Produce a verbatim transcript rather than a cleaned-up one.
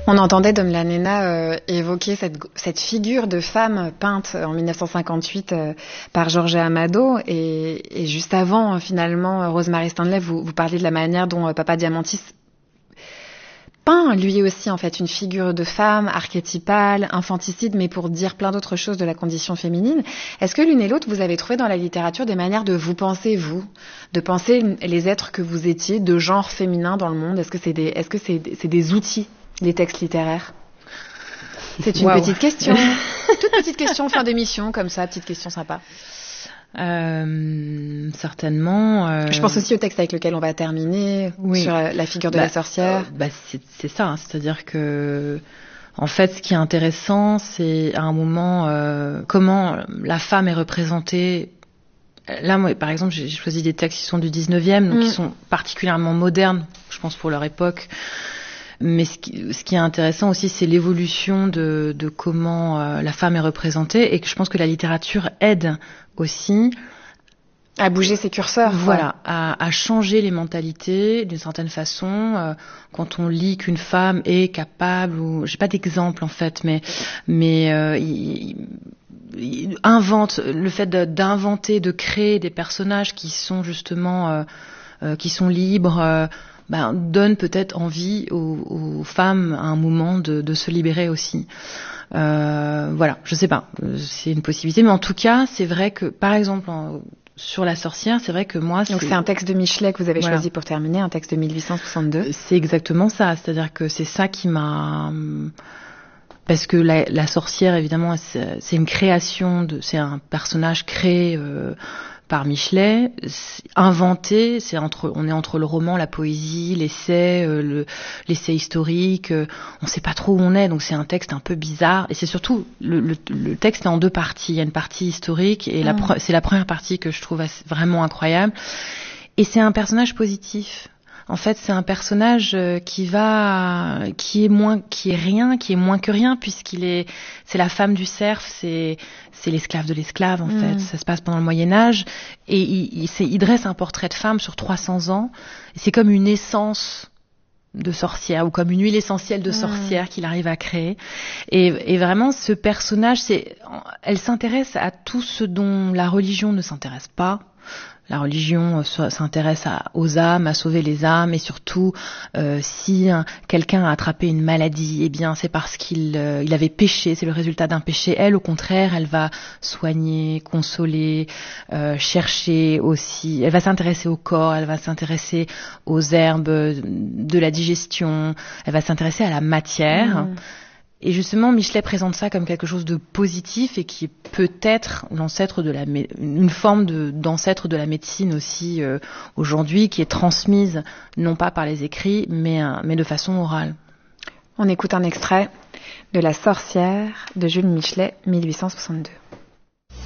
On entendait Dom Lanena euh, évoquer cette, cette figure de femme peinte en dix-neuf cent cinquante-huit euh, par Jorge Amado et, et juste avant, finalement, Rosemary Stanley, vous, vous parliez de la manière dont euh, Papa Diamantis peint lui aussi en fait une figure de femme archétypale, infanticide, mais pour dire plein d'autres choses de la condition féminine. Est-ce que l'une et l'autre, vous avez trouvé dans la littérature des manières de vous penser, vous, de penser les êtres que vous étiez, de genre féminin dans le monde? Est-ce que c'est des, est-ce que c'est, c'est des outils, les textes littéraires? C'est une wow. petite question. Toute petite question fin d'émission, comme ça, petite question sympa. Euh, certainement. Euh... Je pense aussi au texte avec lequel on va terminer, oui. sur la figure de bah, la sorcière. Euh, bah c'est, c'est ça, hein, c'est-à-dire que, en fait, ce qui est intéressant, c'est à un moment euh, comment la femme est représentée. Là, moi, par exemple, j'ai choisi des textes qui sont du dix-neuvième, donc mm. qui sont particulièrement modernes, je pense, pour leur époque. Mais ce qui, ce qui est intéressant aussi, c'est l'évolution de, de comment euh, la femme est représentée, et que je pense que la littérature aide aussi à bouger ses curseurs. Voilà, à, à changer les mentalités d'une certaine façon. Euh, quand on lit qu'une femme est capable, ou j'ai pas d'exemple en fait, mais mais euh, il, il invente le fait de, d'inventer, de créer des personnages qui sont justement euh, euh, qui sont libres. Euh, Ben, donne peut-être envie aux, aux femmes à un moment de, de se libérer aussi. Euh, voilà, je sais pas, c'est une possibilité, mais en tout cas, c'est vrai que, par exemple, en, sur la sorcière, c'est vrai que moi... Donc c'est, c'est un texte de Michelet que vous avez voilà. choisi pour terminer, un texte de dix-huit cent soixante-deux. C'est exactement ça, c'est-à-dire que c'est ça qui m'a... Parce que la, la sorcière, évidemment, c'est, c'est une création, de, c'est un personnage créé... Euh, par Michelet, inventé, c'est entre, on est entre le roman, la poésie, l'essai, euh, le, l'essai historique, euh, on ne sait pas trop où on est, donc c'est un texte un peu bizarre, et c'est surtout, le, le, le texte est en deux parties, il y a une partie historique, et mmh. la, c'est la première partie que je trouve vraiment incroyable, et c'est un personnage positif. En fait, c'est un personnage qui va, qui est moins, qui est rien, qui est moins que rien, puisqu'il est, c'est la femme du serf, c'est, c'est l'esclave de l'esclave, en mmh. fait. Ça se passe pendant le Moyen-Âge. Et il, il, c'est, il dresse un portrait de femme sur trois cents ans. Et c'est comme une essence de sorcière, ou comme une huile essentielle de sorcière mmh. qu'il arrive à créer. Et, et vraiment, ce personnage, c'est, elle s'intéresse à tout ce dont la religion ne s'intéresse pas. La religion s'intéresse à, aux âmes, à sauver les âmes, et surtout, euh, si hein, quelqu'un a attrapé une maladie, eh bien, c'est parce qu'il euh, il avait péché, c'est le résultat d'un péché. Elle, au contraire, elle va soigner, consoler, euh, chercher aussi. Elle va s'intéresser au corps, elle va s'intéresser aux herbes de la digestion, elle va s'intéresser à la matière. Mmh. Et justement, Michelet présente ça comme quelque chose de positif et qui est peut-être l'ancêtre de la, une forme de, d'ancêtre de la médecine aussi euh, aujourd'hui, qui est transmise non pas par les écrits, mais, euh, mais de façon orale. On écoute un extrait de La sorcière de Jules Michelet, dix-huit cent soixante-deux.